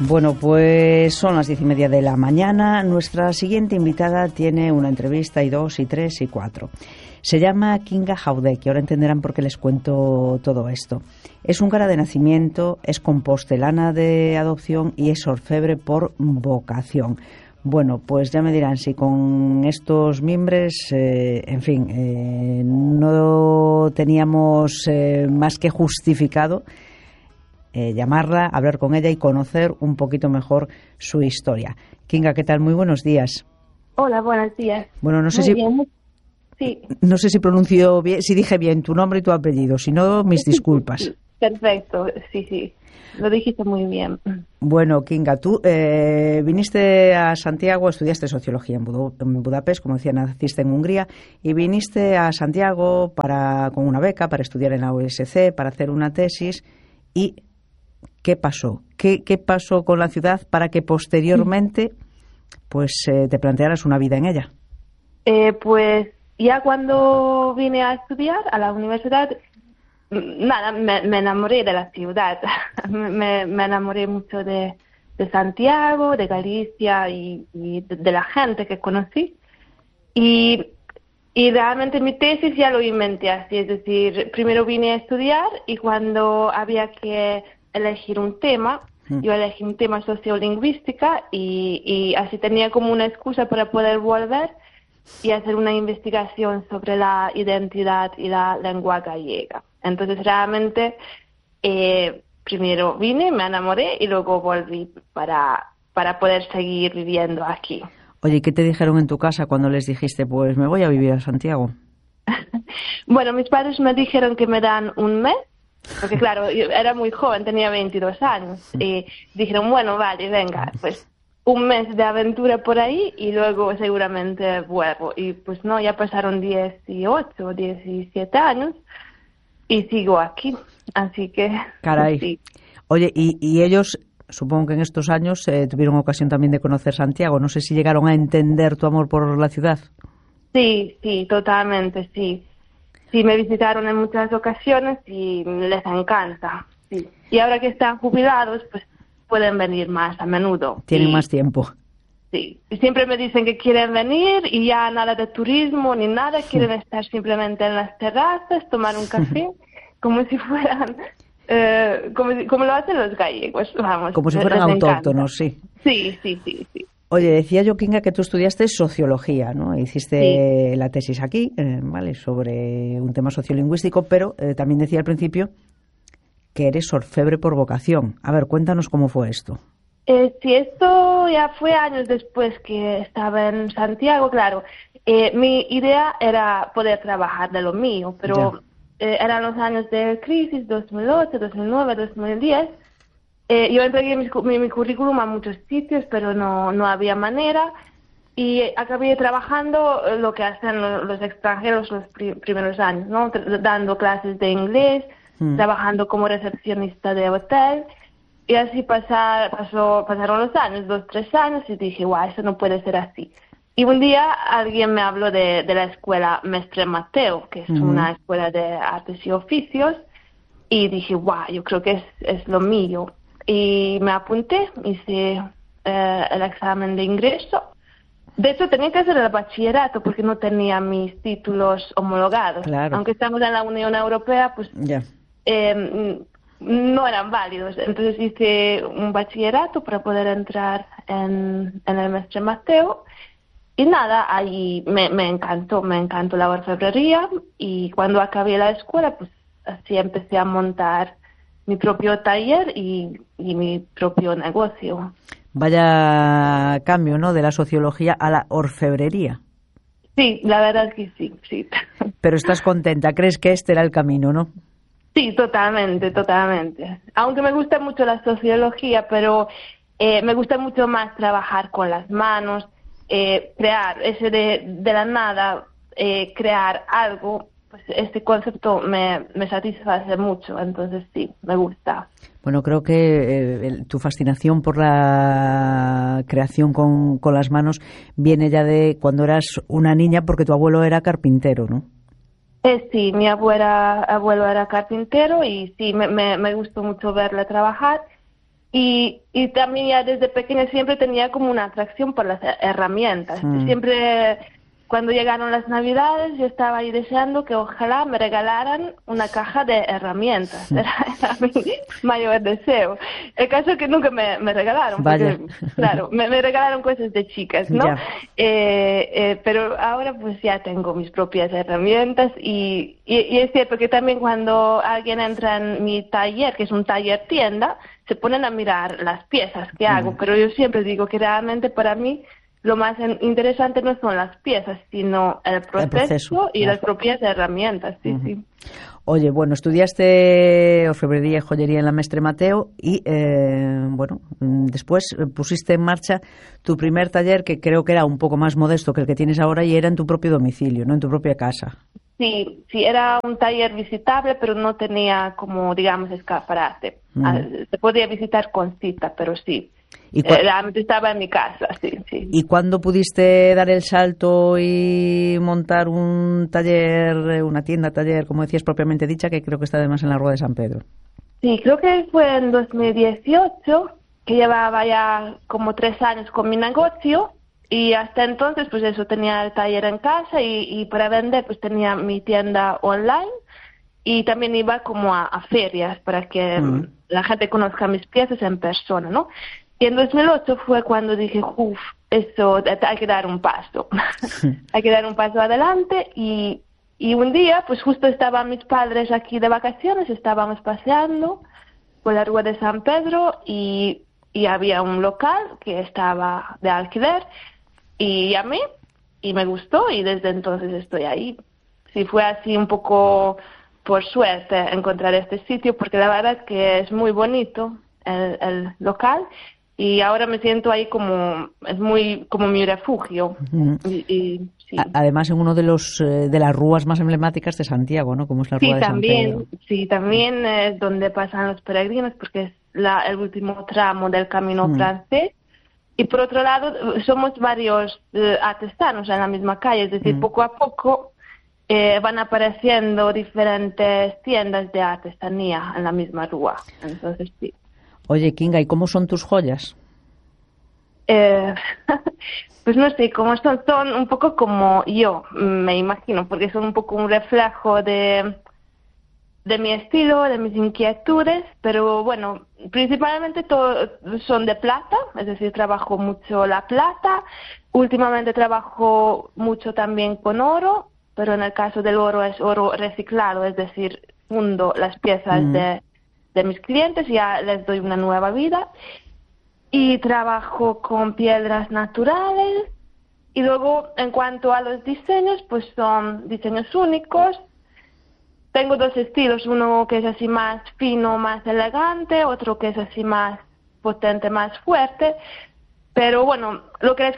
Bueno, pues son las 10:30 de la mañana. Nuestra siguiente invitada tiene una entrevista y 2, y 3, y 4. Se llama Kinga Jaudek y ahora entenderán por qué les cuento todo esto. Es húngara de nacimiento, es compostelana de adopción y es orfebre por vocación. Bueno, pues ya me dirán si con estos mimbres, no teníamos más que justificado llamarla, hablar con ella y conocer un poquito mejor su historia. Kinga, ¿qué tal? Muy buenos días. Hola, buenos días. Bueno, no sé Sí. No sé si pronuncio bien, si dije bien tu nombre y tu apellido, si no, mis disculpas. Perfecto, sí, lo dijiste muy bien. Bueno, Kinga, tú viniste a Santiago, estudiaste sociología en Budapest, como decía, naciste en Hungría, y viniste a Santiago con una beca para estudiar en la USC, para hacer una tesis. ¿Y qué pasó? ¿Qué pasó con la ciudad para que posteriormente te plantearas una vida en ella? Pues ya cuando vine a estudiar a la universidad, nada, me enamoré de la ciudad. me enamoré mucho de Santiago, de Galicia y de la gente que conocí. Y realmente mi tesis ya lo inventé así, es decir, primero vine a estudiar y cuando había que elegir un tema, yo elegí un tema sociolingüística y así tenía como una excusa para poder volver y hacer una investigación sobre la identidad y la lengua gallega. Entonces realmente primero vine, me enamoré y luego volví para poder seguir viviendo aquí. Oye, ¿qué te dijeron en tu casa cuando les dijiste, pues me voy a vivir a Santiago? Bueno, mis padres me dijeron que me dan un mes, porque claro, yo era muy joven, tenía 22 años, y dijeron, bueno, vale, venga, pues un mes de aventura por ahí y luego seguramente vuelvo. Y pues no, ya pasaron 18, 17 años y sigo aquí, así que... Caray. Sí. Oye, y ellos... Supongo que en estos años tuvieron ocasión también de conocer Santiago. No sé si llegaron a entender tu amor por la ciudad. Sí, totalmente, sí. Sí, me visitaron en muchas ocasiones y les encanta. Sí. Y ahora que están jubilados, pues pueden venir más a menudo. Tienen más tiempo. Sí. Y siempre me dicen que quieren venir y ya nada de turismo ni nada. Quieren estar simplemente en las terrazas, tomar un café, como si fueran... como lo hacen los gallegos, vamos. Como si fueran autóctonos, sí. Sí. Oye, decía yo, Kinga, que tú estudiaste sociología, ¿no? Hiciste la tesis aquí, ¿vale? Sobre un tema sociolingüístico, pero también decía al principio que eres orfebre por vocación. A ver, cuéntanos cómo fue esto. Sí, esto ya fue años después que estaba en Santiago, claro. Mi idea era poder trabajar de lo mío, pero... eran los años de crisis, 2008, 2009, 2010. Yo entregué mi currículum a muchos sitios, pero no había manera. Y acabé trabajando lo que hacen los extranjeros los primeros años, ¿no? Dando clases de inglés, trabajando como recepcionista de hotel. Y así pasaron los años, 2, 3 años, y dije, guau, eso no puede ser así. Y un día alguien me habló de la escuela Mestre Mateo, que es una escuela de artes y oficios, y dije, guau, yo creo que es lo mío. Y me apunté, hice el examen de ingreso. De hecho, tenía que hacer el bachillerato porque no tenía mis títulos homologados. Claro. Aunque estamos en la Unión Europea, pues no eran válidos. Entonces hice un bachillerato para poder entrar en el Mestre Mateo. Y nada, ahí me encantó la orfebrería y cuando acabé la escuela, pues así empecé a montar mi propio taller y mi propio negocio. Vaya cambio, ¿no?, de la sociología a la orfebrería. Sí, la verdad es que sí. Pero estás contenta, ¿crees que este era el camino, no? Sí, totalmente. Aunque me gusta mucho la sociología, pero me gusta mucho más trabajar con las manos, crear ese de la nada, crear algo, pues este concepto me satisface mucho, entonces sí, me gusta. Bueno, creo que tu fascinación por la creación con las manos viene ya de cuando eras una niña, porque tu abuelo era carpintero, ¿no? Sí, mi abuelo era carpintero y sí, me gustó mucho verle trabajar. Y también ya desde pequeña siempre tenía como una atracción por las herramientas. Siempre, cuando llegaron las Navidades, yo estaba ahí deseando que ojalá me regalaran una caja de herramientas. Era mi mayor deseo. El caso es que nunca me regalaron. Porque, claro, me regalaron cosas de chicas, ¿no? Pero ahora pues ya tengo mis propias herramientas y es cierto que también cuando alguien entra en mi taller, que es un taller tienda, se ponen a mirar las piezas que hago, pero yo siempre digo que realmente para mí lo más interesante no son las piezas, sino el proceso y las propias herramientas. Sí. Oye, bueno, estudiaste orfebrería y joyería en la Mestre Mateo y, después pusiste en marcha tu primer taller, que creo que era un poco más modesto que el que tienes ahora, y era en tu propio domicilio, ¿no? En tu propia casa. Sí, era un taller visitable, pero no tenía como, digamos, escaparate. Se podía visitar con cita, pero sí. Realmente estaba en mi casa, sí. ¿Y cuándo pudiste dar el salto y montar un taller, una tienda-taller, como decías, propiamente dicha, que creo que está además en la Rúa de San Pedro? Sí, creo que fue en 2018, que llevaba ya como 3 años con mi negocio, y hasta entonces, pues eso, tenía el taller en casa y para vender, pues tenía mi tienda online, y también iba como a ferias para que la gente conozca mis piezas en persona, ¿no? Y en 2008 fue cuando dije, eso hay que dar un paso. Hay que dar un paso adelante y un día, pues justo estaban mis padres aquí de vacaciones, estábamos paseando por la Rúa de San Pedro y había un local que estaba de alquiler y llamé y me gustó y desde entonces estoy ahí. Sí, fue así un poco por suerte encontrar este sitio porque la verdad es que es muy bonito el local. Y ahora me siento ahí es muy como mi refugio. Sí. Además, en uno de las rúas más emblemáticas de Santiago, ¿no? Como es la Rúa de San Pedro. Sí, también es donde pasan los peregrinos, porque es el último tramo del camino francés. Y por otro lado, somos varios artesanos en la misma calle, es decir, poco a poco van apareciendo diferentes tiendas de artesanía en la misma rúa. Entonces, sí. Oye, Kinga, ¿y cómo son tus joyas? Pues no sé, cómo son un poco como yo, me imagino, porque son un poco un reflejo de mi estilo, de mis inquietudes, pero bueno, principalmente son de plata, es decir, trabajo mucho la plata, últimamente trabajo mucho también con oro, pero en el caso del oro es oro reciclado, es decir, fundo las piezas de mis clientes, ya les doy una nueva vida y trabajo con piedras naturales y luego en cuanto a los diseños, pues son diseños únicos. Tengo 2 estilos, uno que es así más fino, más elegante, otro que es así más potente, más fuerte, pero bueno, lo que les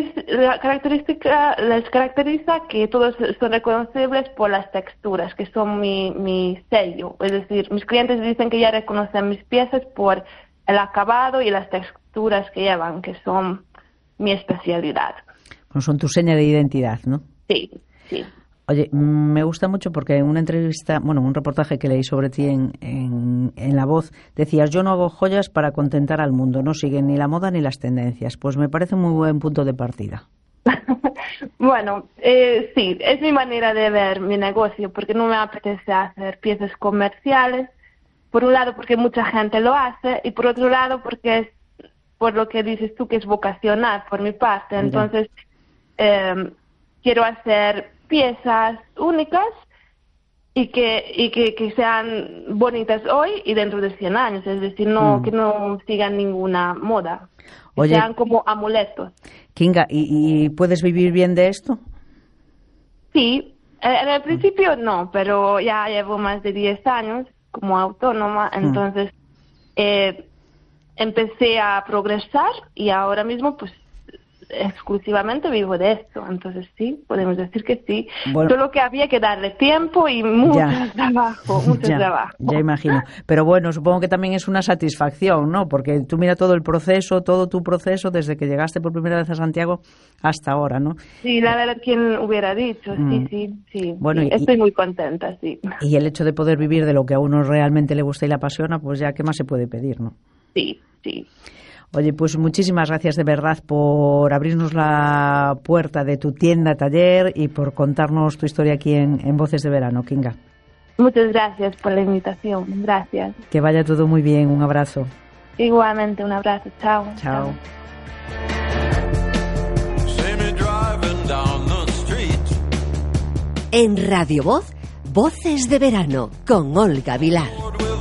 caracteriza que todos son reconocibles por las texturas, que son mi sello. Es decir, mis clientes dicen que ya reconocen mis piezas por el acabado y las texturas que llevan, que son mi especialidad. Bueno, son tu seña de identidad, ¿no? Sí. Oye, me gusta mucho porque en una entrevista, un reportaje que leí sobre ti en La Voz, decías, yo no hago joyas para contentar al mundo, no siguen ni la moda ni las tendencias. Pues me parece un muy buen punto de partida. Bueno, sí, es mi manera de ver mi negocio, porque no me apetece hacer piezas comerciales, por un lado porque mucha gente lo hace, y por otro lado porque es por lo que dices tú que es vocacional por mi parte. Entonces, quiero hacer piezas únicas y que sean bonitas hoy y dentro de 100 años, es decir, que no sigan ninguna moda, que sean como amuletos. Kinga, ¿y puedes vivir bien de esto? Sí, en el principio no, pero ya llevo más de 10 años como autónoma, entonces empecé a progresar y ahora mismo pues exclusivamente vivo de esto, entonces sí, podemos decir que sí, solo que había que darle tiempo y mucho trabajo. Ya imagino, pero bueno, supongo que también es una satisfacción, ¿no? Porque tú mira todo tu proceso desde que llegaste por primera vez a Santiago hasta ahora, ¿no? Sí, la verdad, ¿quién hubiera dicho? Sí. Bueno, sí, estoy muy contenta, sí. Y el hecho de poder vivir de lo que a uno realmente le gusta y le apasiona, pues ya, ¿qué más se puede pedir, no? Sí, sí. Oye, pues muchísimas gracias de verdad por abrirnos la puerta de tu tienda, taller, y por contarnos tu historia aquí en Voces de Verano, Kinga. Muchas gracias por la invitación. Gracias. Que vaya todo muy bien. Un abrazo. Igualmente, un abrazo. Chao. Chao. En Radio Voz, Voces de Verano, con Olga Vilar.